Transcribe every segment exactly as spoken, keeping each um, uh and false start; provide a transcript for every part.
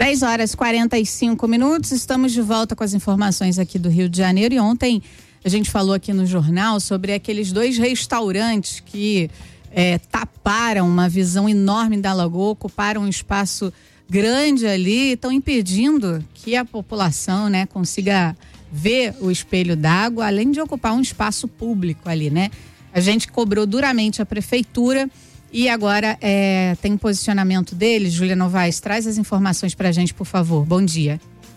dez horas e quarenta e cinco minutos, estamos de volta com as informações aqui do Rio de Janeiro. E ontem a gente falou aqui no jornal sobre aqueles dois restaurantes que é, taparam uma visão enorme da lagoa, ocuparam um espaço grande ali, estão impedindo que a população, né, consiga ver o espelho d'água, além de ocupar um espaço público ali, né? A gente cobrou duramente a prefeitura e agora é, tem posicionamento deles. Júlia Novaes, traz as informações pra gente, por favor. Bom dia.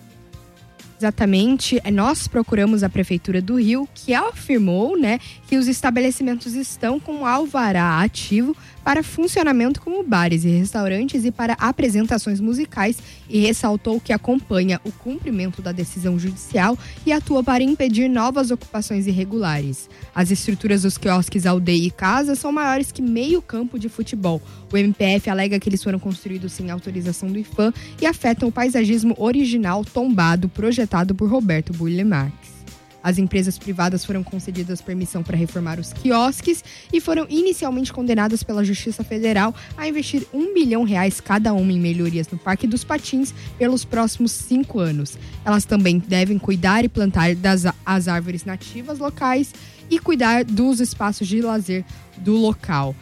Exatamente, nós procuramos a Prefeitura do Rio, que afirmou, né, que os estabelecimentos estão com alvará ativo para funcionamento como bares e restaurantes e para apresentações musicais, e ressaltou que acompanha o cumprimento da decisão judicial e atua para impedir novas ocupações irregulares. As estruturas dos quiosques Aldeia e Casa são maiores que meio campo de futebol. O M P F alega que eles foram construídos sem autorização do IPHAN e afetam o paisagismo original tombado projetado por Roberto Burle Marx. As empresas privadas foram concedidas permissão para reformar os quiosques e foram inicialmente condenadas pela Justiça Federal a investir um milhão de reais cada uma em melhorias no Parque dos Patins pelos próximos cinco anos. Elas também devem cuidar e plantar das, as árvores nativas locais e cuidar dos espaços de lazer do local.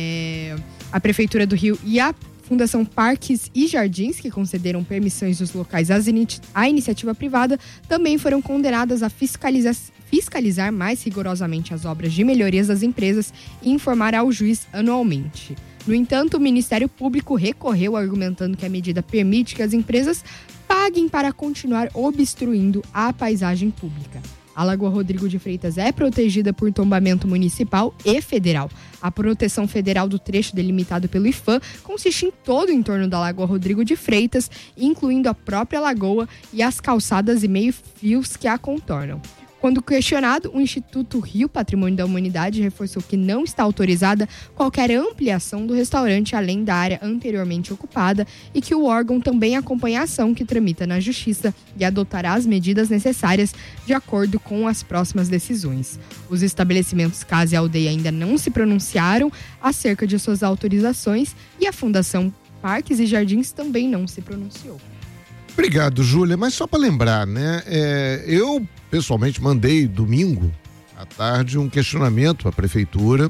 É, a Prefeitura do Rio e a Fundação Parques e Jardins, que concederam permissões dos locais à iniciativa privada, também foram condenadas a fiscalizar, fiscalizar mais rigorosamente as obras de melhorias das empresas e informar ao juiz anualmente. No entanto, o Ministério Público recorreu argumentando que a medida permite que as empresas paguem para continuar obstruindo a paisagem pública. A Lagoa Rodrigo de Freitas é protegida por tombamento municipal e federal. A proteção federal do trecho delimitado pelo IPHAN consiste em todo o entorno da Lagoa Rodrigo de Freitas, incluindo a própria lagoa e as calçadas e meio-fios que a contornam. Quando questionado, o Instituto Rio Patrimônio da Humanidade reforçou que não está autorizada qualquer ampliação do restaurante além da área anteriormente ocupada e que o órgão também acompanha a ação que tramita na Justiça e adotará as medidas necessárias de acordo com as próximas decisões. Os estabelecimentos Casa e Aldeia ainda não se pronunciaram acerca de suas autorizações e a Fundação Parques e Jardins também não se pronunciou. Obrigado, Júlia. Mas só para lembrar, né? É, eu, pessoalmente, mandei domingo à tarde um questionamento à prefeitura.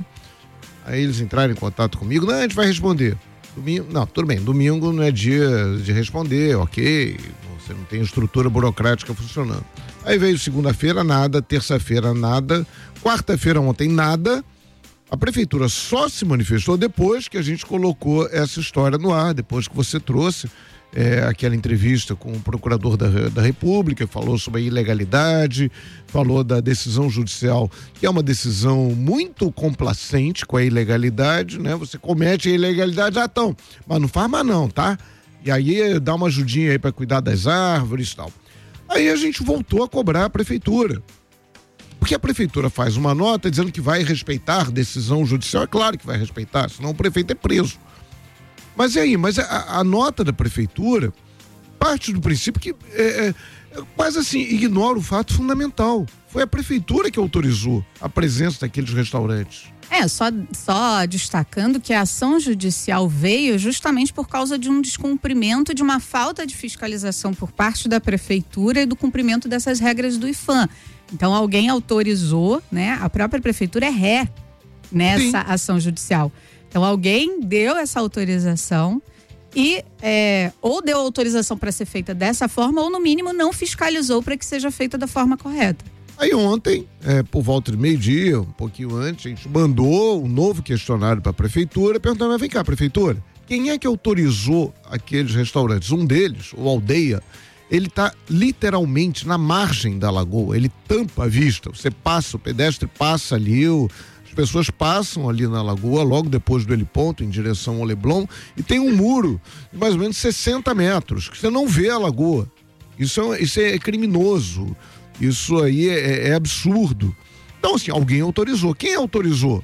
Aí eles entraram em contato comigo. Não, a gente vai responder. Domingo, não, tudo bem. Domingo não é dia de responder, ok. Você não tem estrutura burocrática funcionando. Aí veio segunda-feira, nada. Terça-feira, nada. Quarta-feira, ontem, nada. A prefeitura só se manifestou depois que a gente colocou essa história no ar, depois que você trouxe É, aquela entrevista com o procurador da, da República, falou sobre a ilegalidade, falou da decisão judicial, que é uma decisão muito complacente com a ilegalidade, né? Você comete a ilegalidade, ah, então, mas não faz mais não, tá? E aí dá uma ajudinha aí para cuidar das árvores e tal. Aí a gente voltou a cobrar a prefeitura. Porque a prefeitura faz uma nota dizendo que vai respeitar a decisão judicial, é claro que vai respeitar, senão o prefeito é preso. Mas e aí, mas a, a nota da prefeitura parte do princípio que é, é, quase assim, ignora o fato fundamental. Foi a prefeitura que autorizou a presença daqueles restaurantes. É, só, só destacando que a ação judicial veio justamente por causa de um descumprimento, de uma falta de fiscalização por parte da prefeitura e do cumprimento dessas regras do IPHAN. Então alguém autorizou, né? A própria prefeitura é ré nessa Sim. ação judicial. Então alguém deu essa autorização e é, ou deu autorização para ser feita dessa forma ou no mínimo não fiscalizou para que seja feita da forma correta. Aí ontem, é, por volta de meio-dia, um pouquinho antes, a gente mandou um novo questionário para a prefeitura perguntando, mas vem cá, prefeitura, quem é que autorizou aqueles restaurantes? Um deles, o Aldeia, ele está literalmente na margem da lagoa, ele tampa a vista, você passa, o pedestre passa ali, o As pessoas passam ali na lagoa, logo depois do heliponto, em direção ao Leblon, e tem um muro de mais ou menos sessenta metros, que você não vê a lagoa. Isso é, isso é criminoso, isso aí é, é absurdo. Então, assim, alguém autorizou. Quem autorizou?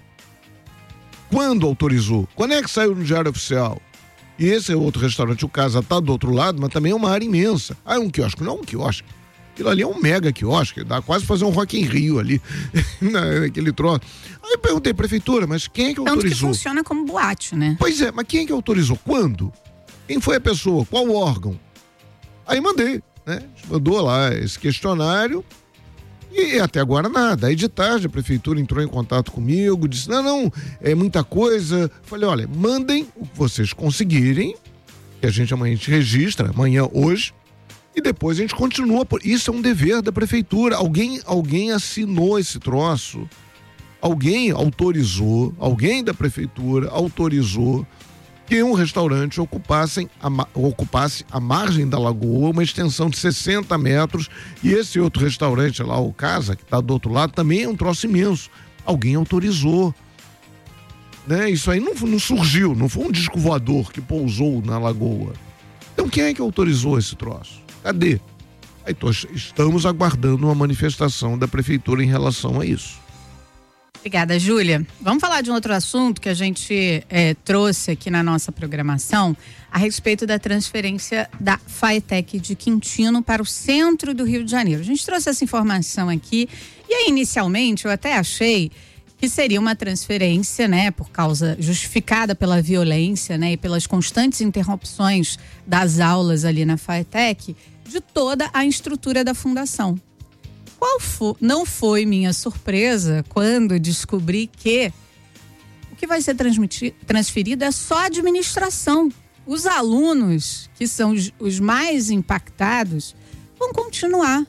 Quando autorizou? Quando é que saiu no Diário Oficial? E esse é outro restaurante, o Casa tá do outro lado, mas também é uma área imensa. Ah, é um quiosque? Não é um quiosque. Aquilo ali é um mega quiosque, dá quase fazer um Rock in Rio ali, naquele troço. Aí eu perguntei, prefeitura, mas quem é que autorizou? Tanto que funciona como boate, né? Pois é, mas quem é que autorizou? Quando? Quem foi a pessoa? Qual órgão? Aí mandei, né? Mandou lá esse questionário e até agora nada. Aí de tarde a prefeitura entrou em contato comigo, disse, não, não, é muita coisa. Falei, olha, mandem o que vocês conseguirem, que a gente amanhã a gente registra, amanhã, hoje, e depois a gente continua. Isso é um dever da prefeitura. Alguém, alguém assinou esse troço, alguém autorizou, alguém da prefeitura autorizou que um restaurante ocupasse a, ocupasse a margem da lagoa, uma extensão de sessenta metros, e esse outro restaurante lá, o Casa, que está do outro lado, também é um troço imenso. Alguém autorizou. Né? Isso aí não, não surgiu, não foi um disco voador que pousou na lagoa. Então quem é que autorizou esse troço? Cadê? Aí tô, estamos aguardando uma manifestação da prefeitura em relação a isso. Obrigada, Júlia. Vamos falar de um outro assunto que a gente é, trouxe aqui na nossa programação a respeito da transferência da Faetec de Quintino para o centro do Rio de Janeiro. A gente trouxe essa informação aqui e aí, inicialmente, eu até achei que seria uma transferência, né, por causa justificada pela violência, né, e pelas constantes interrupções das aulas ali na Faetec, de toda a estrutura da fundação. Qual foi, não foi minha surpresa quando descobri que o que vai ser transferido é só a administração. Os alunos, que são os, os mais impactados, vão continuar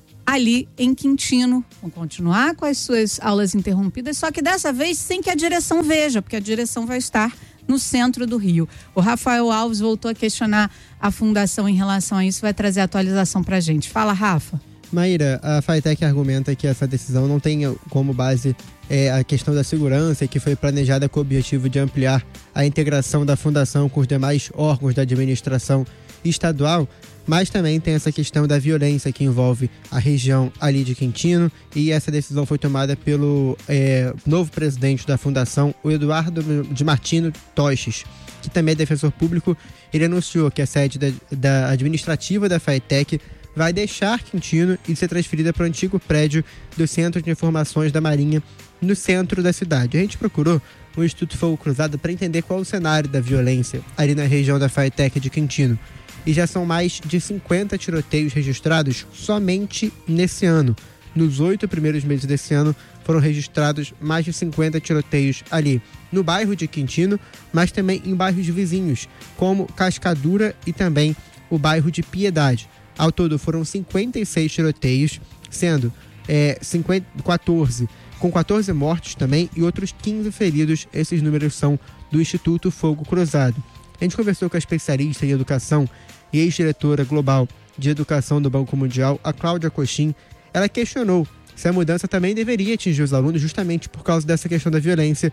ali em Quintino, vão continuar com as suas aulas interrompidas, só que dessa vez sem que a direção veja, porque a direção vai estar no centro do Rio. O Rafael Alves voltou a questionar a fundação em relação a isso, vai trazer atualização pra gente. Fala, Rafa. Maíra, a Faetec argumenta que essa decisão não tem como base é, a questão da segurança e que foi planejada com o objetivo de ampliar a integração da fundação com os demais órgãos da administração estadual, mas também tem essa questão da violência que envolve a região ali de Quintino, e essa decisão foi tomada pelo é, novo presidente da fundação, o Eduardo de Martino Toches, que também é defensor público. Ele anunciou que a sede da, da administrativa da Faetec vai deixar Quintino e ser transferida para o antigo prédio do Centro de Informações da Marinha, no centro da cidade. A gente procurou o Instituto Fogo Cruzado para entender qual é o cenário da violência ali na região da Faetec de Quintino. E já são mais de cinquenta tiroteios registrados somente nesse ano. Nos oito primeiros meses desse ano foram registrados mais de cinquenta tiroteios ali no bairro de Quintino, mas também em bairros vizinhos, como Cascadura e também o bairro de Piedade. Ao todo foram cinquenta e seis tiroteios, sendo é, cinquenta, quatorze, com quatorze mortos também e outros quinze feridos. Esses números são do Instituto Fogo Cruzado. A gente conversou com a especialista em educação e ex-diretora global de educação do Banco Mundial, a Cláudia Cochin. Ela questionou se a mudança também deveria atingir os alunos justamente por causa dessa questão da violência,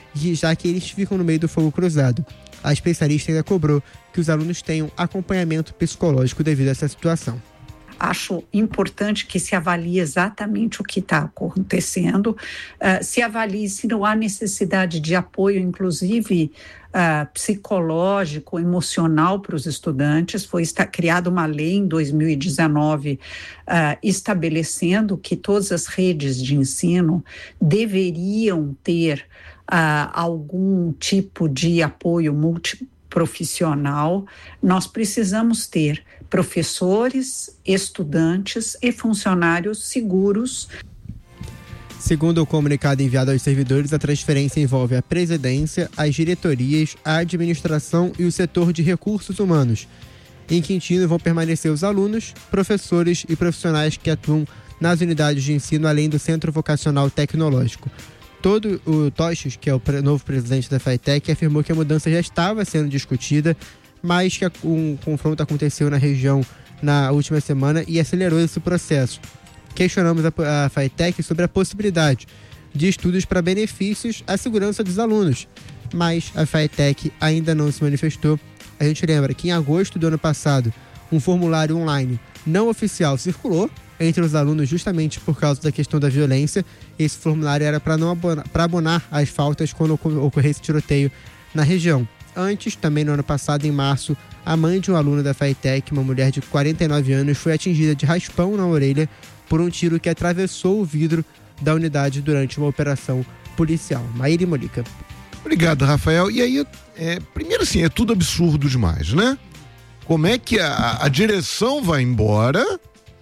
já que eles ficam no meio do fogo cruzado. A especialista ainda cobrou que os alunos tenham acompanhamento psicológico devido a essa situação. Acho importante que se avalie exatamente o que está acontecendo, uh, se avalie se não há necessidade de apoio, inclusive uh, psicológico, emocional para os estudantes. Foi está, criada uma lei em dois mil e dezenove uh, estabelecendo que todas as redes de ensino deveriam ter uh, algum tipo de apoio multiprofissional. Nós precisamos ter professores, estudantes e funcionários seguros. Segundo o comunicado enviado aos servidores, a transferência envolve a presidência, as diretorias, a administração e o setor de recursos humanos. Em Quintino vão permanecer os alunos, professores e profissionais que atuam nas unidades de ensino, além do Centro Vocacional Tecnológico. Todo o Toches, que é o novo presidente da Faetec, afirmou que a mudança já estava sendo discutida, mas que um confronto aconteceu na região na última semana e acelerou esse processo. Questionamos a, a Faetec sobre a possibilidade de estudos para benefícios à segurança dos alunos, mas a Faetec ainda não se manifestou. A gente lembra que em agosto do ano passado, um formulário online não oficial circulou entre os alunos justamente por causa da questão da violência. Esse formulário era para não abonar, para abonar as faltas quando ocorresse tiroteio na região. Antes, também no ano passado, em março, a mãe de um aluno da Faetec, uma mulher de quarenta e nove anos, foi atingida de raspão na orelha por um tiro que atravessou o vidro da unidade durante uma operação policial. Maíra e Molica. Obrigado, Rafael. E aí, é, primeiro assim, é tudo absurdo demais, né? Como é que a, a direção vai embora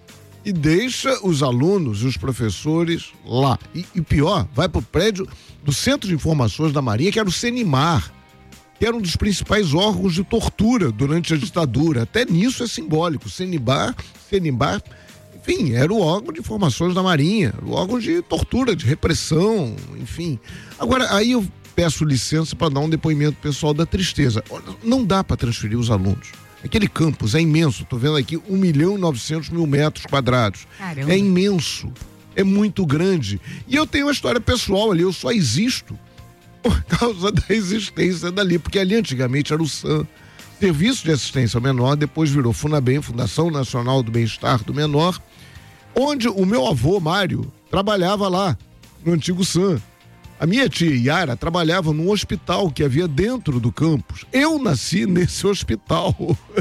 e deixa os alunos e os professores lá? E, e pior, vai para o prédio do Centro de Informações da Marinha, que era o CENIMAR, que era um dos principais órgãos de tortura durante a ditadura. Até nisso é simbólico. CENIMAR, CENIMAR, enfim, era o órgão de informações da Marinha, o órgão de tortura, de repressão, enfim. Agora, aí eu peço licença para dar um depoimento pessoal da tristeza. Não dá para transferir os alunos. Aquele campus é imenso, tô vendo aqui um milhão e novecentos mil metros quadrados. Caramba. É imenso, é muito grande. E eu tenho uma história pessoal ali, eu só existo por causa da existência dali, porque ali antigamente era o S A M, Serviço de Assistência ao Menor, depois virou FUNABEM, Fundação Nacional do Bem-Estar do Menor, onde o meu avô, Mário, trabalhava lá, no antigo S A M. A minha tia Yara trabalhava num hospital que havia dentro do campus. Eu nasci nesse hospital.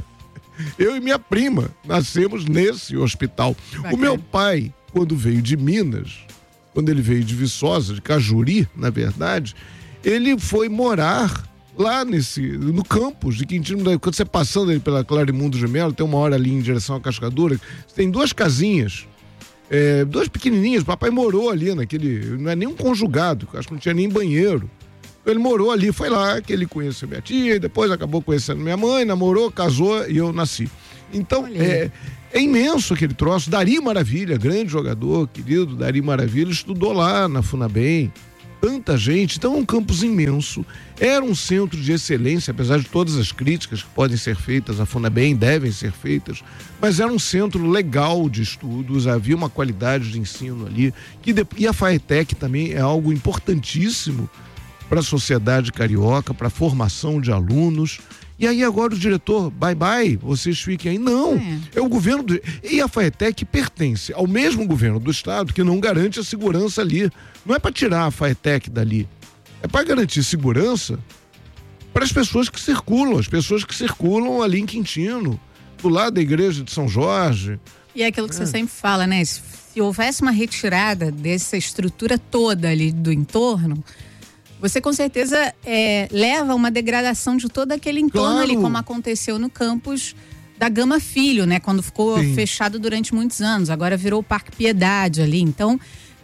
Eu e minha prima nascemos nesse hospital. Bacana. O meu pai, quando veio de Minas, quando ele veio de Viçosa, de Cajuri, na verdade, ele foi morar lá nesse, no campus de Quintino. Quando você passando ali pela Clarimundo de Melo, tem uma hora ali em direção à Cascadura, tem duas casinhas. É, duas pequenininhas, o papai morou ali naquele, não é nem um conjugado, acho que não tinha nem banheiro. Ele morou ali, foi lá que ele conheceu minha tia, depois acabou conhecendo minha mãe, namorou, casou e eu nasci. Então, é, é imenso aquele troço. Dari Maravilha, grande jogador, querido Dari Maravilha, estudou lá na FUNABEM. Tanta gente, então é um campus imenso, era um centro de excelência, apesar de todas as críticas que podem ser feitas, a FUNABEM devem ser feitas, mas era um centro legal de estudos, havia uma qualidade de ensino ali, que de, e a FATEC também é algo importantíssimo para a sociedade carioca, para a formação de alunos. E aí agora o diretor, bye bye, vocês fiquem aí. Não, é, é o governo do... E a FATEC pertence ao mesmo governo do estado que não garante a segurança ali. Não é para tirar a FATEC dali, é para garantir segurança para as pessoas que circulam, as pessoas que circulam ali em Quintino, do lado da igreja de São Jorge. E é aquilo que é. você sempre fala, né? Se houvesse uma retirada dessa estrutura toda ali do entorno, você com certeza é, leva a uma degradação de todo aquele entorno claro. ali, como aconteceu no campus da Gama Filho, né? Quando ficou Sim. fechado durante muitos anos, agora virou o Parque Piedade ali. Então,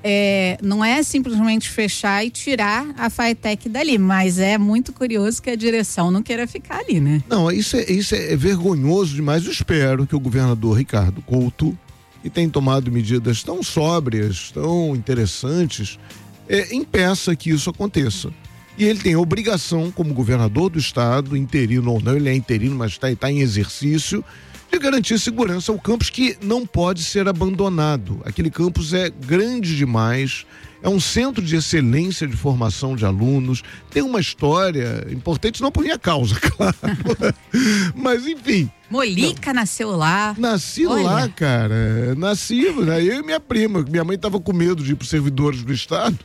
é, não é simplesmente fechar e tirar a FATEC dali, mas é muito curioso que a direção não queira ficar ali, né? Não, isso é, isso é vergonhoso demais. Eu espero que o governador Ricardo Couto, que tem tomado medidas tão sóbrias, tão interessantes, É, impeça que isso aconteça. E ele tem a obrigação, como governador do estado, interino ou não, ele é interino, mas está tá em exercício, de garantir segurança ao campus, que não pode ser abandonado. Aquele campus é grande demais, é um centro de excelência de formação de alunos, tem uma história importante, não por minha causa, claro, mas enfim. Molica não. nasceu lá. Nasci Olha. lá, cara. Nasci, né? Eu e minha prima. Minha mãe tava com medo de ir pros servidores do estado.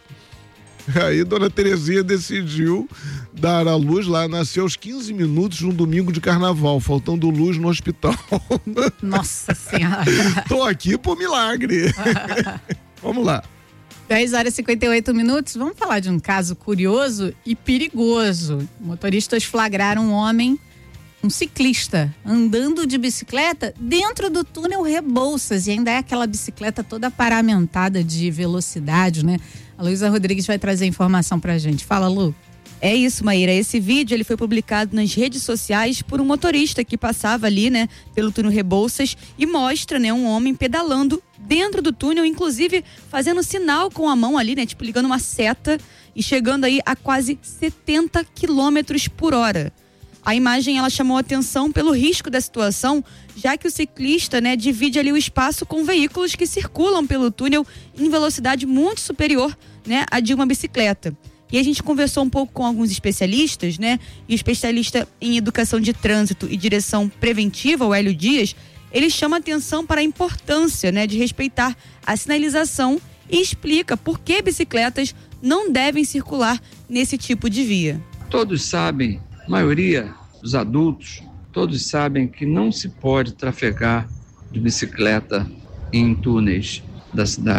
Aí dona Terezinha decidiu dar a luz lá. Nasceu aos quinze minutos num domingo de carnaval, faltando luz no hospital. Nossa Senhora. Tô aqui por milagre. Vamos lá. dez horas e cinquenta e oito minutos. Vamos falar de um caso curioso e perigoso. Motoristas flagraram um homem, um ciclista, andando de bicicleta dentro do túnel Rebouças, e ainda é aquela bicicleta toda paramentada de velocidade, né? A Luísa Rodrigues vai trazer informação pra gente. Fala, Lu. É isso, Maíra. Esse vídeo ele foi publicado nas redes sociais por um motorista que passava ali, né, pelo túnel Rebouças, e mostra, né, um homem pedalando dentro do túnel, inclusive fazendo sinal com a mão ali, né, tipo ligando uma seta e chegando aí a quase setenta quilômetros por hora. A imagem ela chamou a atenção pelo risco da situação, já que o ciclista, né, divide ali o espaço com veículos que circulam pelo túnel em velocidade muito superior, né, à de uma bicicleta. E a gente conversou um pouco com alguns especialistas, né? E o especialista em educação de trânsito e direção preventiva, o Hélio Dias, ele chama atenção para a importância, né, de respeitar a sinalização e explica por que bicicletas não devem circular nesse tipo de via. Todos sabem, a maioria dos adultos, todos sabem que não se pode trafegar de bicicleta em túneis da cidade.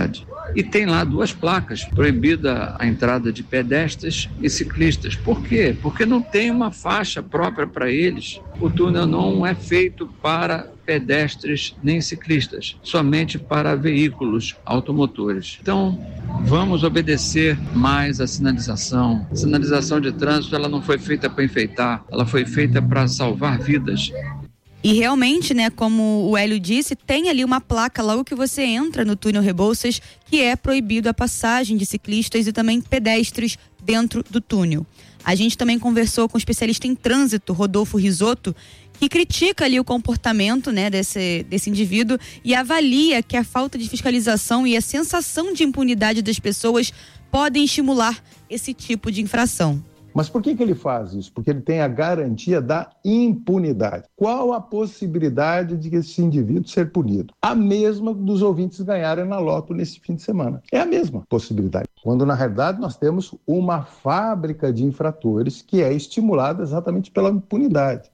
E tem lá duas placas, proibida a entrada de pedestres e ciclistas. Por quê? Porque não tem uma faixa própria para eles. O túnel não é feito para pedestres nem ciclistas, somente para veículos automotores. Então, vamos obedecer mais a sinalização. A sinalização de trânsito, ela não foi feita para enfeitar, ela foi feita para salvar vidas. E realmente, né, como o Hélio disse, tem ali uma placa logo que você entra no túnel Rebouças que é proibido a passagem de ciclistas e também pedestres dentro do túnel. A gente também conversou com o especialista em trânsito, Rodolfo Risotto, que critica ali o comportamento, né, desse, desse indivíduo e avalia que a falta de fiscalização e a sensação de impunidade das pessoas podem estimular esse tipo de infração. Mas por que que ele faz isso? Porque ele tem a garantia da impunidade. Qual a possibilidade de esse indivíduo ser punido? A mesma dos ouvintes ganharem na loto nesse fim de semana. É a mesma possibilidade. Quando, na realidade, nós temos uma fábrica de infratores que é estimulada exatamente pela impunidade.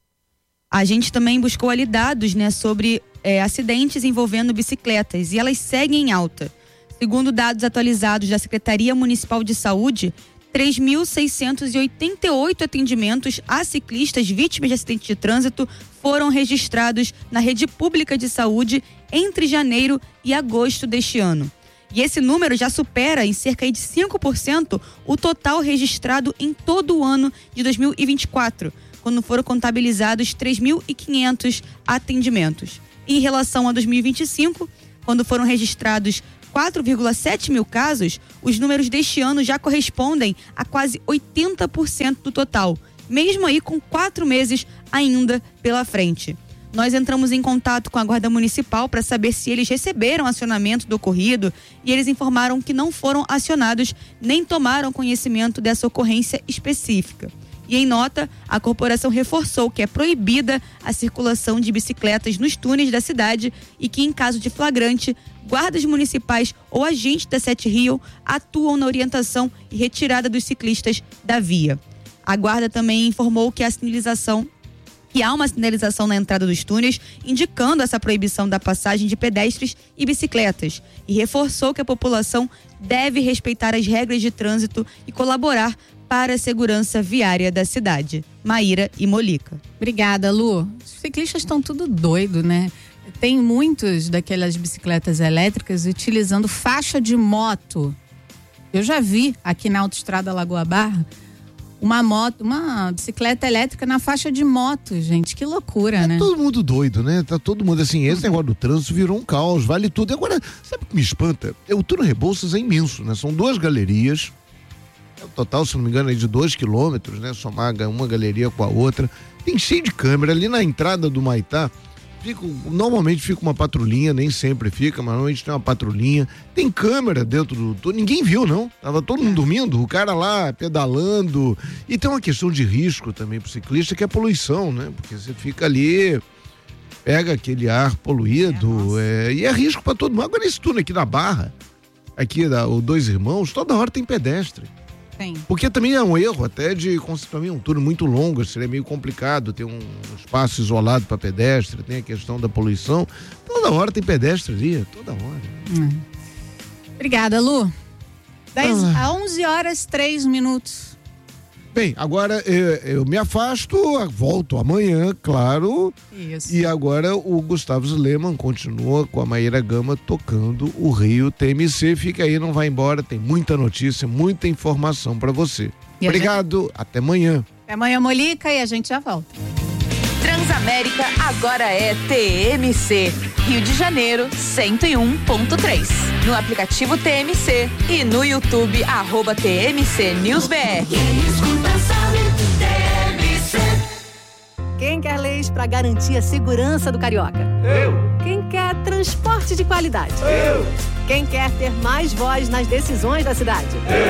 A gente também buscou ali dados, né, sobre é, acidentes envolvendo bicicletas e elas seguem em alta. Segundo dados atualizados da Secretaria Municipal de Saúde, três mil seiscentos e oitenta e oito atendimentos a ciclistas vítimas de acidente de trânsito foram registrados na rede pública de saúde entre janeiro e agosto deste ano. E esse número já supera em cerca de cinco por cento o total registrado em todo o ano de dois mil e vinte e quatro, quando foram contabilizados três mil e quinhentos atendimentos. E em relação a dois mil e vinte e cinco, quando foram registrados quatro vírgula sete mil casos, os números deste ano já correspondem a quase oitenta por cento do total, mesmo aí com quatro meses ainda pela frente. Nós entramos em contato com a Guarda Municipal para saber se eles receberam acionamento do ocorrido e eles informaram que não foram acionados nem tomaram conhecimento dessa ocorrência específica. E em nota, a corporação reforçou que é proibida a circulação de bicicletas nos túneis da cidade e que, em caso de flagrante, guardas municipais ou agentes da Sete Rio atuam na orientação e retirada dos ciclistas da via. A guarda também informou que a sinalização que há uma sinalização na entrada dos túneis indicando essa proibição da passagem de pedestres e bicicletas e reforçou que a população deve respeitar as regras de trânsito e colaborar para a segurança viária da cidade. Maíra e Molica. Obrigada, Lu. Os ciclistas estão tudo doido, né? Tem muitos daquelas bicicletas elétricas utilizando faixa de moto. Eu já vi aqui na Autoestrada Lagoa Barra uma moto, uma bicicleta elétrica na faixa de moto, gente. Que loucura, é, né? Todo mundo doido, né? Tá todo mundo assim, esse negócio do trânsito virou um caos, vale tudo. E agora, sabe o que me espanta? O túnel Rebouças é imenso, né? São duas galerias. O total, se não me engano, é de dois quilômetros, né? Somar uma galeria com a outra. Tem cheio de câmera. Ali na entrada do Maitá, fica, normalmente fica uma patrulhinha, nem sempre fica, mas normalmente tem uma patrulhinha. Tem câmera dentro do túnel. Ninguém viu, não. Tava todo mundo dormindo, o cara lá pedalando. E tem uma questão de risco também pro ciclista, que é a poluição, né? Porque você fica ali, pega aquele ar poluído, é, e é risco para todo mundo. Agora esse túnel aqui na Barra, aqui da, o Dois Irmãos, toda hora tem pedestre. Sim. Porque também é um erro até de construir um túnel muito longo, seria meio complicado ter um espaço isolado para pedestre, tem a questão da poluição. Toda hora tem pedestre ali, toda hora. Hum. Obrigada, Lu. dez, ah. onze horas, três minutos. Bem, agora eu, eu me afasto, volto amanhã, claro. Isso. E agora o Gustavo Sleman continua com a Maíra Gama tocando o Rio T M C. Fica aí, não vai embora, tem muita notícia, muita informação para você. E obrigado, gente... até amanhã. Até amanhã, Molica, e a gente já volta. Transamérica agora é T M C, Rio de Janeiro cento e um ponto três. No aplicativo T M C e no YouTube, arroba T M C News B R. Quem escuta sabe, T M C. Quem quer leis para garantir a segurança do carioca? Eu. Quem quer transporte de qualidade? Eu. Quem quer ter mais voz nas decisões da cidade?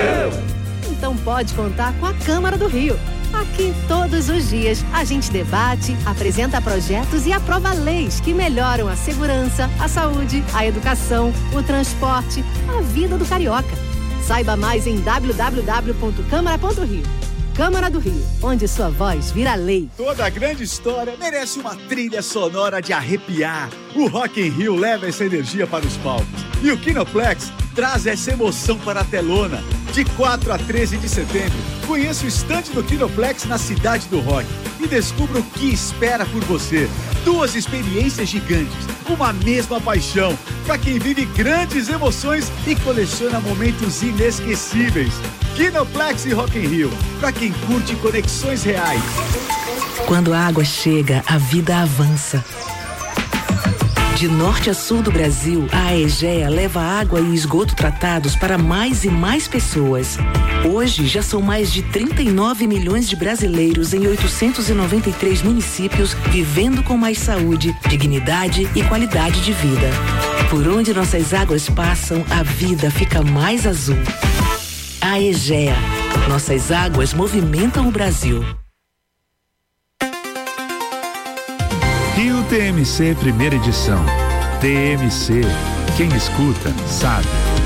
Eu. Então pode contar com a Câmara do Rio. Aqui, todos os dias, a gente debate, apresenta projetos e aprova leis que melhoram a segurança, a saúde, a educação, o transporte, a vida do carioca. Saiba mais em w w w ponto câmara ponto rio. Câmara do Rio, onde sua voz vira lei. Toda grande história merece uma trilha sonora de arrepiar. O Rock in Rio leva essa energia para os palcos. E o Kinoplex traz essa emoção para a telona. De quatro a treze de setembro, conheça o estande do Kinoplex na Cidade do Rock e descubra o que espera por você. Duas experiências gigantes, uma mesma paixão, para quem vive grandes emoções e coleciona momentos inesquecíveis. Kinoplex e Rock in Rio, para quem curte conexões reais. Quando a água chega, a vida avança. De norte a sul do Brasil, a Aegea leva água e esgoto tratados para mais e mais pessoas. Hoje, já são mais de trinta e nove milhões de brasileiros em oitocentos e noventa e três municípios vivendo com mais saúde, dignidade e qualidade de vida. Por onde nossas águas passam, a vida fica mais azul. Aegea. Nossas águas movimentam o Brasil. Rio T M C Primeira Edição. T M C. Quem escuta, sabe.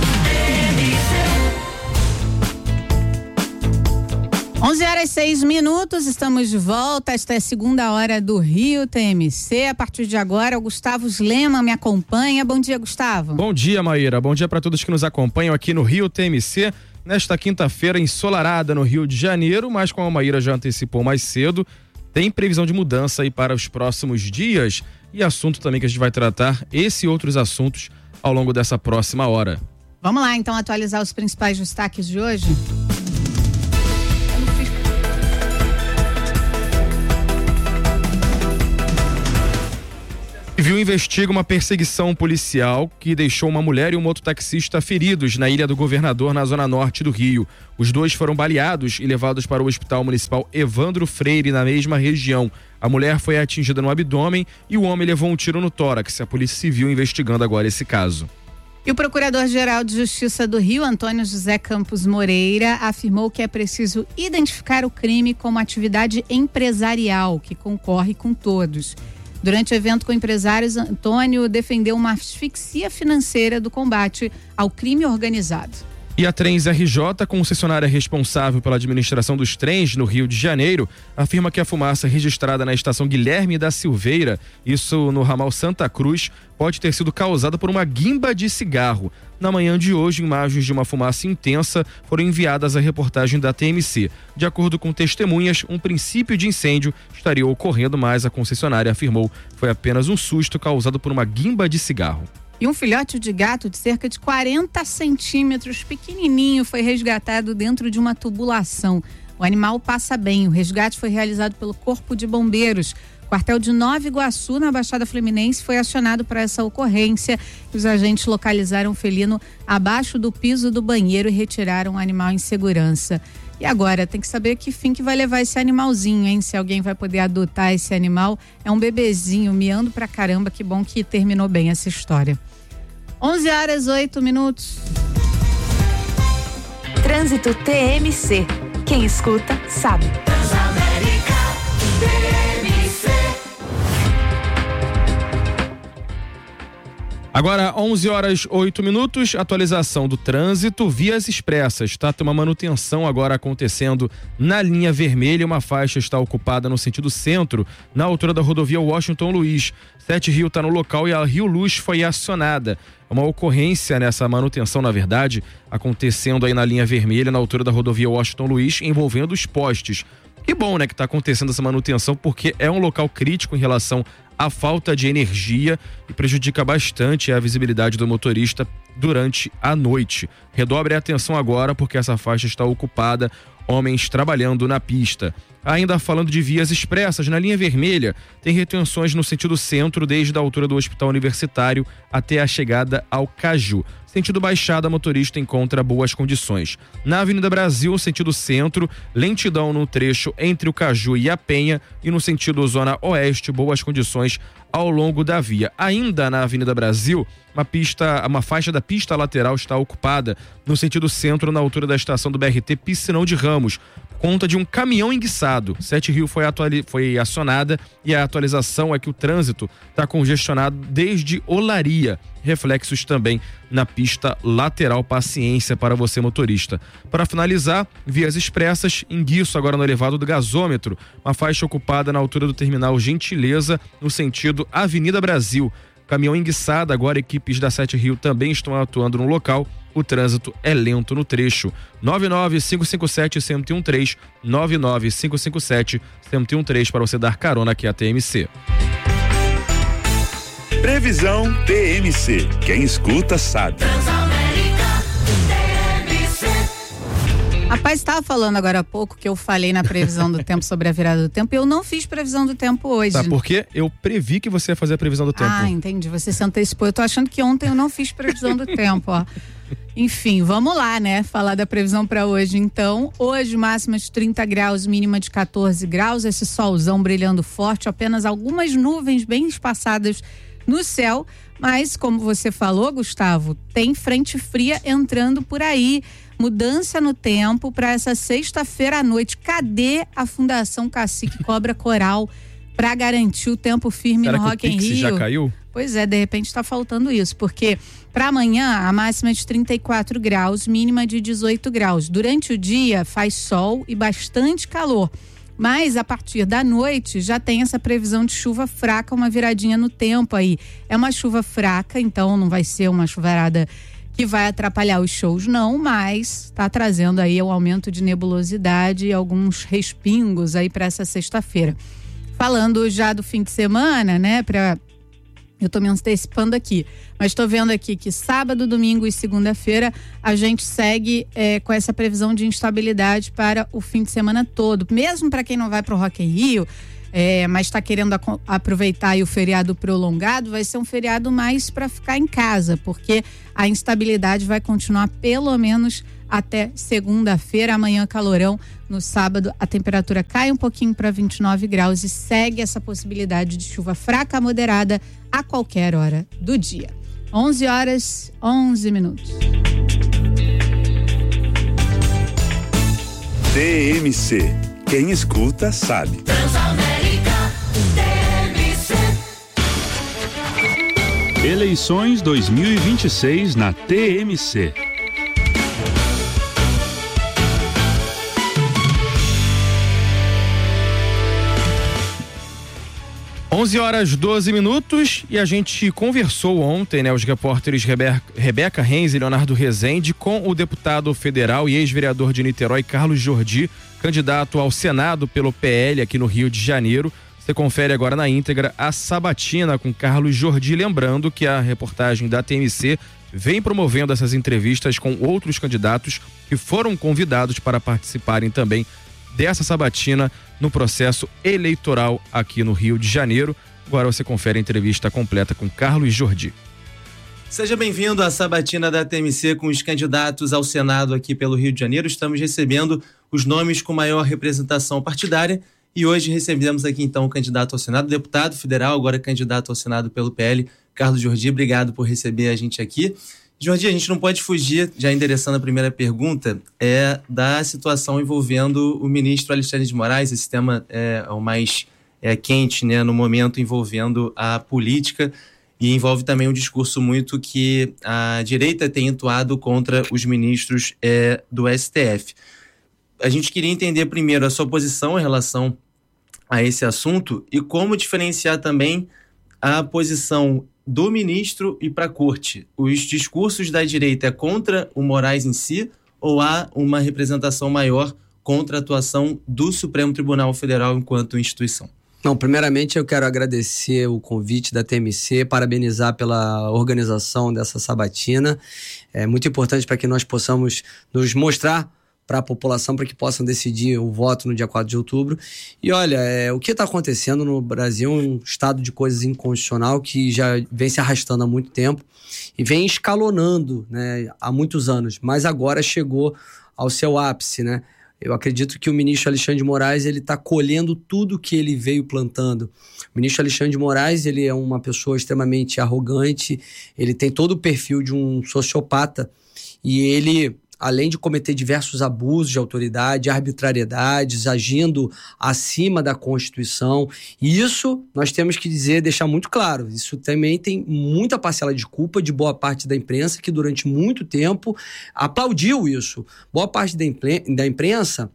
onze horas e seis minutos, estamos de volta. Esta é a segunda hora do Rio T M C. A partir de agora, o Gustavo Lema me acompanha. Bom dia, Gustavo. Bom dia, Maíra. Bom dia para todos que nos acompanham aqui no Rio T M C. Nesta quinta-feira, ensolarada no Rio de Janeiro, mas como a Maíra já antecipou mais cedo, tem previsão de mudança aí para os próximos dias e assunto também que a gente vai tratar, esse e outros assuntos ao longo dessa próxima hora. Vamos lá, então, atualizar os principais destaques de hoje? Civil investiga uma perseguição policial que deixou uma mulher e um mototaxista feridos na Ilha do Governador, na zona norte do Rio. Os dois foram baleados e levados para o Hospital Municipal Evandro Freire, na mesma região. A mulher foi atingida no abdômen e o homem levou um tiro no tórax. A Polícia Civil investigando agora esse caso. E o Procurador-Geral de Justiça do Rio, Antônio José Campos Moreira, afirmou que é preciso identificar o crime como atividade empresarial, que concorre com todos. Durante o evento com empresários, Antônio defendeu uma asfixia financeira do combate ao crime organizado. E a Trens R J, concessionária responsável pela administração dos trens no Rio de Janeiro, afirma que a fumaça registrada na estação Guilherme da Silveira, isso no ramal Santa Cruz, pode ter sido causada por uma guimba de cigarro. Na manhã de hoje, imagens de uma fumaça intensa foram enviadas à reportagem da T M C. De acordo com testemunhas, um princípio de incêndio estaria ocorrendo, mas a concessionária afirmou que foi apenas um susto causado por uma guimba de cigarro. E um filhote de gato de cerca de quarenta centímetros, pequenininho, foi resgatado dentro de uma tubulação. O animal passa bem. O resgate foi realizado pelo Corpo de Bombeiros. O quartel de Nova Iguaçu, na Baixada Fluminense, foi acionado para essa ocorrência. Os agentes localizaram o felino abaixo do piso do banheiro e retiraram o animal em segurança. E agora, tem que saber que fim que vai levar esse animalzinho, hein? Se alguém vai poder adotar esse animal. É um bebezinho, miando pra caramba. Que bom que terminou bem essa história. onze horas, oito minutos. Trânsito T M C. Quem escuta, sabe. Transamérica T M C. Agora, onze horas, oito minutos, atualização do trânsito, vias expressas, tá? Tem uma manutenção agora acontecendo na linha vermelha, uma faixa está ocupada no sentido centro, na altura da rodovia Washington Luiz. Sete Rio está no local e a Rio Luz foi acionada. É uma ocorrência nessa manutenção, na verdade, acontecendo aí na linha vermelha, na altura da rodovia Washington Luiz, envolvendo os postes. Que bom, né, que está acontecendo essa manutenção, porque é um local crítico em relação à falta de energia e prejudica bastante a visibilidade do motorista durante a noite. Redobre a atenção agora, porque essa faixa está ocupada, homens trabalhando na pista. Ainda falando de vias expressas, na linha vermelha, tem retenções no sentido centro, desde a altura do Hospital Universitário até a chegada ao Caju. Sentido Baixada, motorista encontra boas condições. Na Avenida Brasil, sentido centro, lentidão no trecho entre o Caju e a Penha, e no sentido Zona Oeste, boas condições ao longo da via. Ainda na Avenida Brasil, uma pista, uma faixa da pista lateral está ocupada no sentido centro, na altura da estação do B R T Piscinão de Ramos, conta de um caminhão enguiçado. Sete Rio foi, atuali- foi acionada e a atualização é que o trânsito está congestionado desde Olaria. Reflexos também na pista lateral. Paciência para você, motorista. Para finalizar, vias expressas, enguiço agora no elevado do gasômetro, uma faixa ocupada na altura do terminal Gentileza, no sentido Avenida Brasil. Caminhão enguiçado, agora equipes da Sete Rio também estão atuando no local. O trânsito é lento no trecho. nove nove cinco cinco sete, um zero um três, nove nove cinco cinco sete, um zero um três para você dar carona aqui à T M C. Previsão T M C. Quem escuta sabe. Rapaz, estava falando agora há pouco que eu falei na previsão do tempo sobre a virada do tempo e eu não fiz previsão do tempo hoje. Sabe por quê? Eu previ que você ia fazer a previsão do tempo. Ah, entendi. Você se antecipou. Eu tô achando que ontem eu não fiz previsão do tempo, ó. Enfim, vamos lá, né? Falar da previsão para hoje, então. Hoje, máxima de trinta graus, mínima de quatorze graus. Esse solzão brilhando forte, apenas algumas nuvens bem espaçadas no céu. Mas, como você falou, Gustavo, tem frente fria entrando por aí. Mudança no tempo para essa sexta-feira à noite. Cadê a Fundação Cacique Cobra Coral para garantir o tempo firme Será no que Rock o in Pix Rio? já caiu? Pois é, de repente está faltando isso, porque para amanhã a máxima é de trinta e quatro graus, mínima de dezoito graus. Durante o dia faz sol e bastante calor, mas a partir da noite já tem essa previsão de chuva fraca, uma viradinha no tempo aí. É uma chuva fraca, então não vai ser uma chuvarada que vai atrapalhar os shows, não, mas está trazendo aí o aumento de nebulosidade e alguns respingos aí para essa sexta-feira. Falando já do fim de semana, né, para eu tô me antecipando aqui, mas tô vendo aqui que sábado, domingo e segunda-feira a gente segue é, com essa previsão de instabilidade para o fim de semana todo. Mesmo para quem não vai pro Rock in Rio, é, mas está querendo a, aproveitar aí o feriado prolongado, vai ser um feriado mais para ficar em casa, porque a instabilidade vai continuar pelo menos até segunda-feira. Amanhã calorão, no sábado a temperatura cai um pouquinho para vinte e nove graus e segue essa possibilidade de chuva fraca a moderada a qualquer hora do dia. onze horas, onze minutos. T M C. Quem escuta sabe. Eleições dois mil e vinte e seis na T M C. onze horas, doze minutos, e a gente conversou ontem, né, os repórteres Rebe- Rebeca Renz e Leonardo Rezende com o deputado federal e ex-vereador de Niterói, Carlos Jordi, candidato ao Senado pelo P L aqui no Rio de Janeiro. Você confere agora na íntegra a sabatina com Carlos Jordi, lembrando que a reportagem da T M C vem promovendo essas entrevistas com outros candidatos que foram convidados para participarem também dessa sabatina no processo eleitoral aqui no Rio de Janeiro. Agora você confere a entrevista completa com Carlos Jordi. Seja bem-vindo à sabatina da T M C com os candidatos ao Senado aqui pelo Rio de Janeiro. Estamos recebendo os nomes com maior representação partidária e hoje recebemos aqui então o candidato ao Senado, deputado federal, agora candidato ao Senado pelo P L, Carlos Jordi. Obrigado por receber a gente aqui. Jordi, a gente não pode fugir, já endereçando a primeira pergunta, é da situação envolvendo o ministro Alexandre de Moraes. Esse tema é o mais é, quente, né, no momento, envolvendo a política e envolve também um discurso muito que a direita tem entoado contra os ministros é, do S T F. A gente queria entender primeiro a sua posição em relação a esse assunto e como diferenciar também a posição do ministro e para a corte. Os discursos da direita é contra o Moraes em si ou há uma representação maior contra a atuação do Supremo Tribunal Federal enquanto instituição? Não, primeiramente eu quero agradecer o convite da T M C, parabenizar pela organização dessa sabatina. É muito importante para que nós possamos nos mostrar para a população, para que possam decidir o voto no dia quatro de outubro. E olha, é, o que está acontecendo no Brasil é um estado de coisas inconstitucional que já vem se arrastando há muito tempo e vem escalonando, né, há muitos anos, mas agora chegou ao seu ápice, né? Eu acredito que o ministro Alexandre de Moraes ele está colhendo tudo que ele veio plantando. O ministro Alexandre de Moraes ele é uma pessoa extremamente arrogante, ele tem todo o perfil de um sociopata e ele, além de cometer diversos abusos de autoridade, arbitrariedades, agindo acima da Constituição. E isso nós temos que dizer, deixar muito claro, isso também tem muita parcela de culpa de boa parte da imprensa, que durante muito tempo aplaudiu isso. Boa parte da imprensa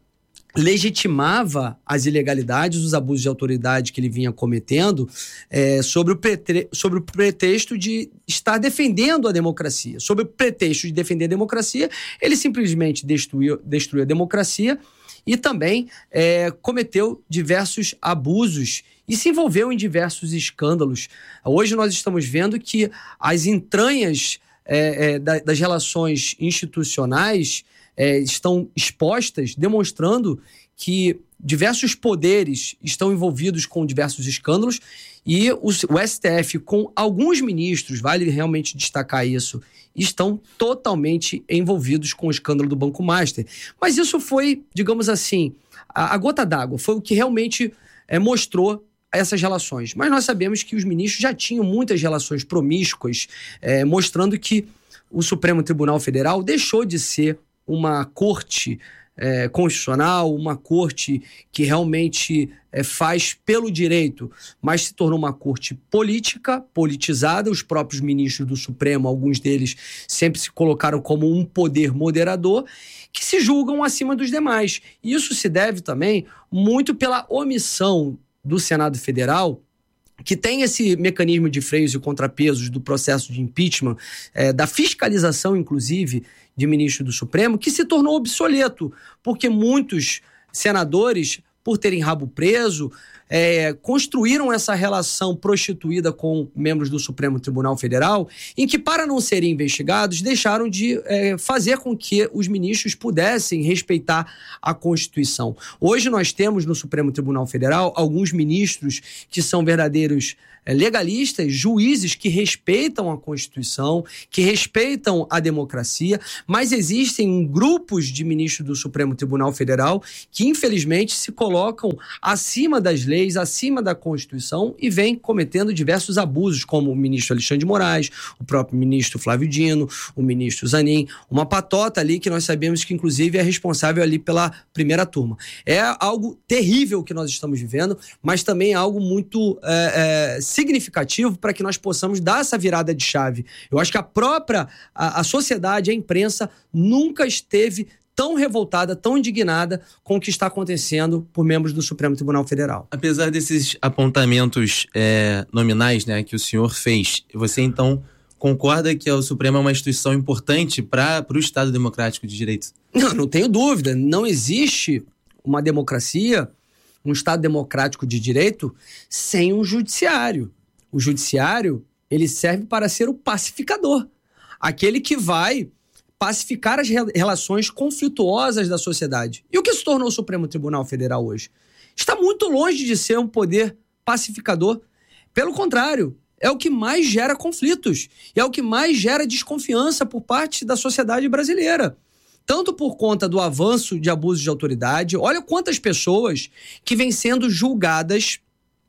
legitimava as ilegalidades, os abusos de autoridade que ele vinha cometendo é, sobre, o pretre... sobre o pretexto de estar defendendo a democracia. Sob o pretexto de defender a democracia, ele simplesmente destruiu, destruiu a democracia e também é, cometeu diversos abusos e se envolveu em diversos escândalos. Hoje nós estamos vendo que as entranhas é, é, das relações institucionais É, estão expostas, demonstrando que diversos poderes estão envolvidos com diversos escândalos e o, o S T F, com alguns ministros, vale realmente destacar isso, estão totalmente envolvidos com o escândalo do Banco Master. Mas isso foi, digamos assim, a, a gota d'água, foi o que realmente é, mostrou essas relações. Mas nós sabemos que os ministros já tinham muitas relações promíscuas, é, mostrando que o Supremo Tribunal Federal deixou de ser uma corte é, constitucional, uma corte que realmente é, faz pelo direito, mas se tornou uma corte política, politizada. Os próprios ministros do Supremo, alguns deles sempre se colocaram como um poder moderador, que se julgam acima dos demais. E isso se deve também muito pela omissão do Senado Federal, que tem esse mecanismo de freios e contrapesos do processo de impeachment, é, da fiscalização, inclusive, de ministro do Supremo, que se tornou obsoleto, porque muitos senadores, por terem rabo preso, é, construíram essa relação prostituída com membros do Supremo Tribunal Federal, em que, para não serem investigados, deixaram de é, fazer com que os ministros pudessem respeitar a Constituição. Hoje nós temos no Supremo Tribunal Federal alguns ministros que são verdadeiros é, legalistas, juízes que respeitam a Constituição, que respeitam a democracia, mas existem grupos de ministros do Supremo Tribunal Federal que, infelizmente, se colocam acima das leis, acima da Constituição e vem cometendo diversos abusos, como o ministro Alexandre de Moraes, o próprio ministro Flávio Dino, o ministro Zanin, uma patota ali que nós sabemos que inclusive é responsável ali pela primeira turma. É algo terrível que nós estamos vivendo, mas também é algo muito é, é, significativo para que nós possamos dar essa virada de chave. Eu acho que a própria a, a sociedade, a imprensa, nunca esteve tão revoltada, tão indignada com o que está acontecendo por membros do Supremo Tribunal Federal. Apesar desses apontamentos é, nominais, né, que o senhor fez, você então concorda que o Supremo é uma instituição importante para o Estado Democrático de Direito? Não, não tenho dúvida. Não existe uma democracia, um Estado Democrático de Direito, sem um judiciário. O judiciário, ele serve para ser o pacificador. Aquele que vai pacificar as relações conflituosas da sociedade. E o que se tornou o Supremo Tribunal Federal hoje? Está muito longe de ser um poder pacificador. Pelo contrário, é o que mais gera conflitos. E é o que mais gera desconfiança por parte da sociedade brasileira. Tanto por conta do avanço de abuso de autoridade, olha quantas pessoas que vêm sendo julgadas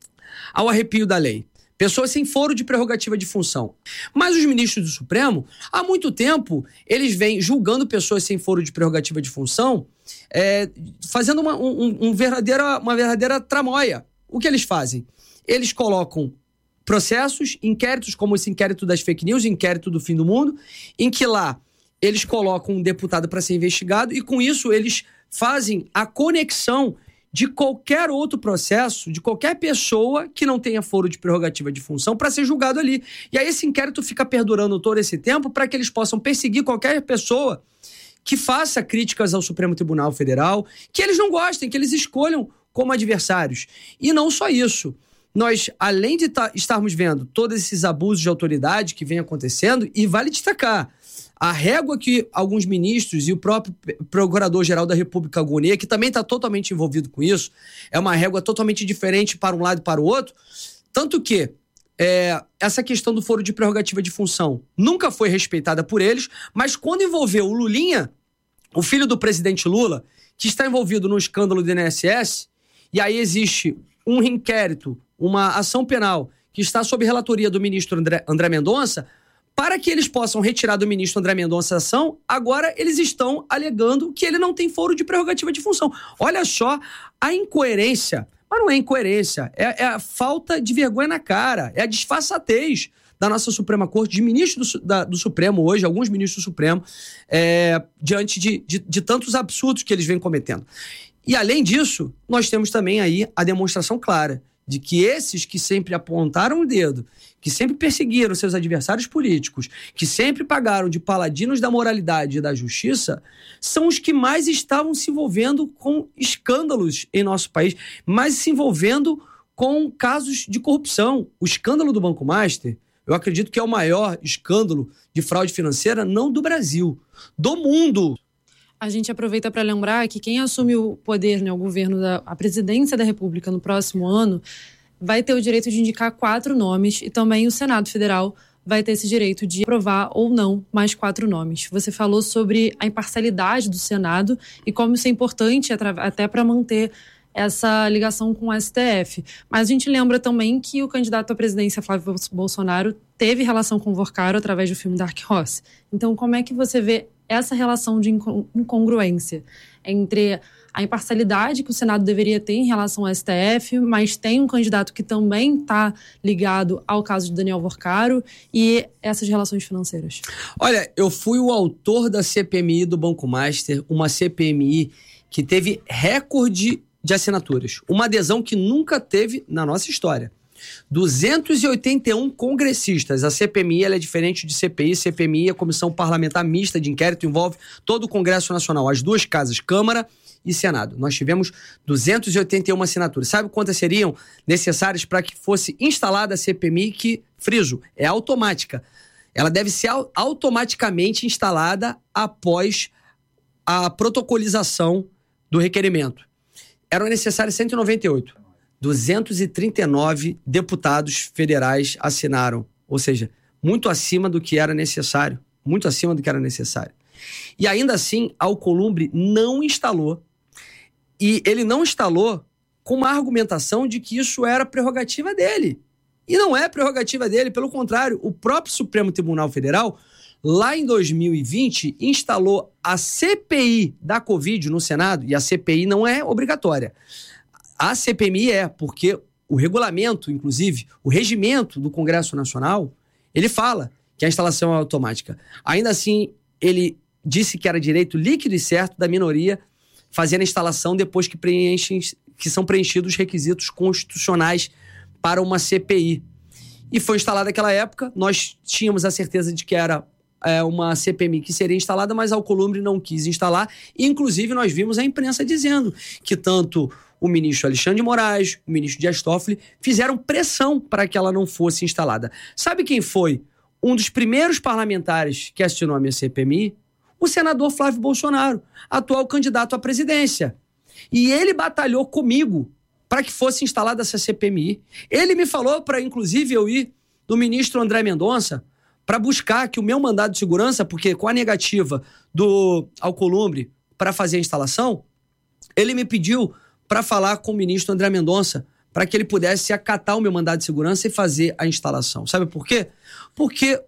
ao arrepio da lei. Pessoas sem foro de prerrogativa de função. Mas os ministros do Supremo, há muito tempo, eles vêm julgando pessoas sem foro de prerrogativa de função, é, fazendo uma, um, um verdadeira, uma verdadeira tramóia. O que eles fazem? Eles colocam processos, inquéritos, como esse inquérito das fake news, inquérito do fim do mundo, em que lá eles colocam um deputado para ser investigado e, com isso, eles fazem a conexão de qualquer outro processo, de qualquer pessoa que não tenha foro de prerrogativa de função para ser julgado ali. E aí esse inquérito fica perdurando todo esse tempo para que eles possam perseguir qualquer pessoa que faça críticas ao Supremo Tribunal Federal, que eles não gostem, que eles escolham como adversários. E não só isso. Nós, além de tá, estarmos vendo todos esses abusos de autoridade que vem acontecendo, e vale destacar, a régua que alguns ministros e o próprio Procurador-Geral da República, Gonê, que também está totalmente envolvido com isso, é uma régua totalmente diferente para um lado e para o outro, tanto que é, essa questão do foro de prerrogativa de função nunca foi respeitada por eles, mas quando envolveu o Lulinha, o filho do presidente Lula, que está envolvido no escândalo do I N S S, e aí existe um inquérito, uma ação penal que está sob relatoria do ministro André, André Mendonça, para que eles possam retirar do ministro André Mendonça a ação, agora eles estão alegando que ele não tem foro de prerrogativa de função. Olha só a incoerência, mas não é incoerência, é, é a falta de vergonha na cara, é a disfarçatez da nossa Suprema Corte, de ministros do, da, do Supremo hoje, alguns ministros do Supremo, é, diante de, de, de tantos absurdos que eles vêm cometendo. E além disso, nós temos também aí a demonstração clara de que esses que sempre apontaram o dedo, que sempre perseguiram seus adversários políticos, que sempre pagaram de paladinos da moralidade e da justiça, são os que mais estavam se envolvendo com escândalos em nosso país, mais se envolvendo com casos de corrupção. O escândalo do Banco Master, eu acredito que é o maior escândalo de fraude financeira, não do Brasil, do mundo. A gente aproveita para lembrar que quem assume o poder, né, o governo, da, a presidência da República no próximo ano, vai ter o direito de indicar quatro nomes e também o Senado Federal vai ter esse direito de aprovar ou não mais quatro nomes. Você falou sobre a imparcialidade do Senado e como isso é importante até para manter essa ligação com o S T F. Mas a gente lembra também que o candidato à presidência, Flávio Bolsonaro, teve relação com o Vorcaro através do filme Dark Horse. Então, como é que você vê essa relação de incongruência entre a imparcialidade que o Senado deveria ter em relação ao S T F, mas tem um candidato que também está ligado ao caso de Daniel Vorcaro e essas relações financeiras? Olha, eu fui o autor da C P M I do Banco Master, uma C P M I que teve recorde de assinaturas, uma adesão que nunca teve na nossa história. duzentos e oitenta e um congressistas. A C P M I ela é diferente de C P I. C P M I é a Comissão Parlamentar Mista de Inquérito, envolve todo o Congresso Nacional, as duas casas, Câmara e Senado. Nós tivemos duzentas e oitenta e uma assinaturas. Sabe quantas seriam necessárias para que fosse instalada a C P M I, que, friso, é automática. Ela deve ser automaticamente instalada após a protocolização do requerimento. Eram necessárias cento e noventa e oito. duzentos e trinta e nove deputados federais assinaram, ou seja, muito acima do que era necessário, muito acima do que era necessário. E ainda assim, a Alcolumbre não instalou, e ele não instalou com uma argumentação de que isso era prerrogativa dele. E não é prerrogativa dele, pelo contrário, o próprio Supremo Tribunal Federal, lá em dois mil e vinte, instalou a C P I da Covid no Senado, e a C P I não é obrigatória. A C P M I é, porque o regulamento, inclusive, o regimento do Congresso Nacional, ele fala que a instalação é automática. Ainda assim, ele disse que era direito líquido e certo da minoria fazer a instalação depois que, preenchem, que são preenchidos os requisitos constitucionais para uma C P I. E foi instalada naquela época, nós tínhamos a certeza de que era é, uma C P M I que seria instalada, mas a Alcolumbre não quis instalar, e inclusive nós vimos a imprensa dizendo que tanto o ministro Alexandre de Moraes, o ministro Dias Toffoli, fizeram pressão para que ela não fosse instalada. Sabe quem foi um dos primeiros parlamentares que assinou a minha C P M I? O senador Flávio Bolsonaro, atual candidato à presidência. E ele batalhou comigo para que fosse instalada essa C P M I. Ele me falou para, inclusive, eu ir no ministro André Mendonça para buscar que o meu mandado de segurança, porque com a negativa do Alcolumbre para fazer a instalação, ele me pediu para falar com o ministro André Mendonça para que ele pudesse acatar o meu mandado de segurança e fazer a instalação. Sabe por quê? Porque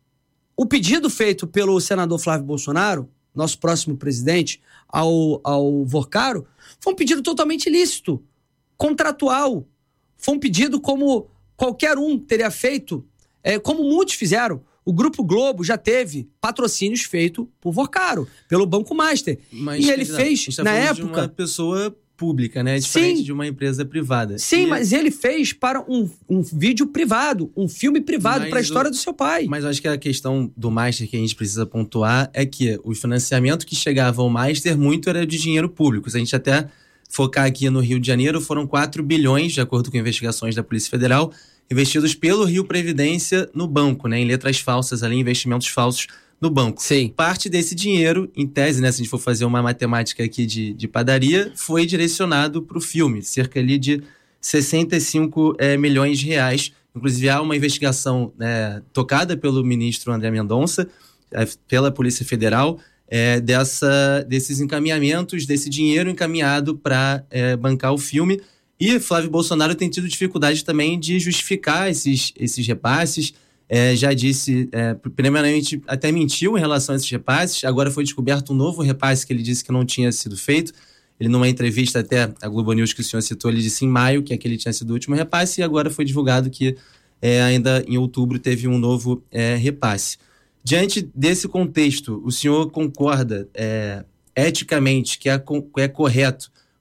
o pedido feito pelo senador Flávio Bolsonaro, nosso próximo presidente, ao, ao Vorcaro, foi um pedido totalmente ilícito, contratual. Foi um pedido como qualquer um teria feito, é, como muitos fizeram. O Grupo Globo já teve patrocínios feitos por Vorcaro, pelo Banco Master. Mas, e ele tá, fez, tá na época... época... de uma pessoa pública, né? Diferente Sim. de uma empresa privada. Sim, e... mas ele fez para um, um vídeo privado, um filme privado Mas para a história o... do seu pai. Mas eu acho que a questão do Master que a gente precisa pontuar é que o financiamento que chegava ao Master muito era de dinheiro público. Se a gente até focar aqui no Rio de Janeiro, foram quatro bilhões, de acordo com investigações da Polícia Federal, investidos pelo Rio Previdência no banco, né? Em letras falsas ali, investimentos falsos no banco. Sim. Parte desse dinheiro, em tese, né, se a gente for fazer uma matemática aqui de, de padaria, foi direcionado para o filme, cerca ali de sessenta e cinco é, milhões de reais. Inclusive, há uma investigação né, tocada pelo ministro André Mendonça, é, pela Polícia Federal, é, dessa, desses encaminhamentos, desse dinheiro encaminhado para é, bancar o filme. E Flávio Bolsonaro tem tido dificuldade também de justificar esses, esses repasses. É, já disse, é, primeiramente até mentiu em relação a esses repasses, agora foi descoberto um novo repasse que ele disse que não tinha sido feito. Ele, numa entrevista até a Globo News que o senhor citou, ele disse em maio que aquele tinha sido o último repasse, e agora foi divulgado que é, ainda em outubro teve um novo é, repasse. Diante desse contexto, o senhor concorda é, eticamente que é, é correto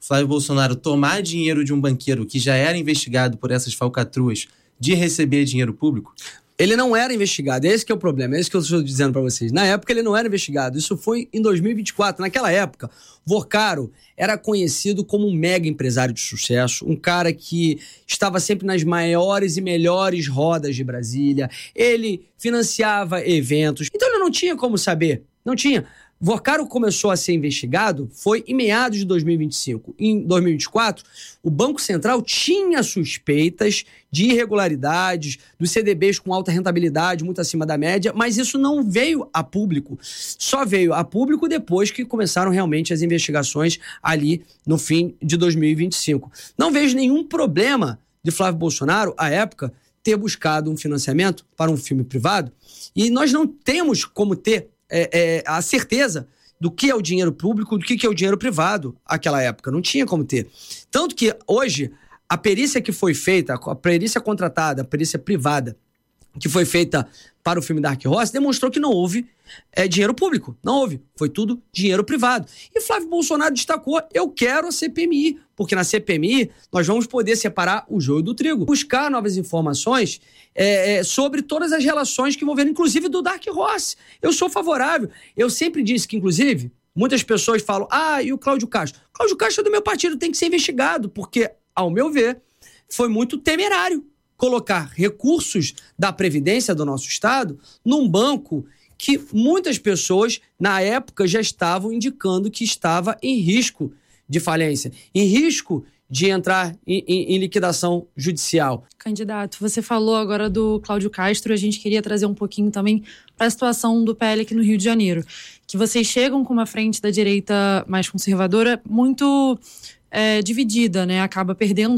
Flávio Bolsonaro tomar dinheiro de um banqueiro que já era investigado por essas falcatruas de receber dinheiro público? Ele não era investigado, esse que é o problema, é isso que eu estou dizendo para vocês. Na época ele não era investigado, isso foi em dois mil e vinte e quatro. Naquela época, Vorcaro era conhecido como um mega empresário de sucesso, um cara que estava sempre nas maiores e melhores rodas de Brasília, ele financiava eventos, então ele não tinha como saber, não tinha. Vorcaro começou a ser investigado foi em meados de dois mil e vinte e cinco. Em dois mil e vinte e quatro, o Banco Central tinha suspeitas de irregularidades, dos C D Bs com alta rentabilidade, muito acima da média, mas isso não veio a público. Só veio a público depois que começaram realmente as investigações ali no fim de dois mil e vinte e cinco. Não vejo nenhum problema de Flávio Bolsonaro, à época, ter buscado um financiamento para um filme privado, e nós não temos como ter É, é, a certeza do que é o dinheiro público, do que é o dinheiro privado naquela época. Não tinha como ter. Tanto que hoje, a perícia que foi feita, a perícia contratada, a perícia privada, que foi feita para o filme Dark Horse, demonstrou que não houve é, dinheiro público. Não houve. Foi tudo dinheiro privado. E Flávio Bolsonaro destacou, eu quero a C P M I, porque na C P M I nós vamos poder separar o joio do trigo. Buscar novas informações é, é, sobre todas as relações que envolveram, inclusive do Dark Horse. Eu sou favorável. Eu sempre disse que, inclusive, muitas pessoas falam, ah, e o Cláudio Castro? Cláudio Castro é do meu partido, tem que ser investigado, porque, ao meu ver, foi muito temerário colocar recursos da Previdência do nosso Estado num banco que muitas pessoas, na época, já estavam indicando que estava em risco de falência, em risco de entrar em, em, em liquidação judicial. Candidato, você falou agora do Cláudio Castro, a gente queria trazer um pouquinho também para a situação do P L aqui no Rio de Janeiro, que vocês chegam com uma frente da direita mais conservadora muito é, dividida, né? Acaba perdendo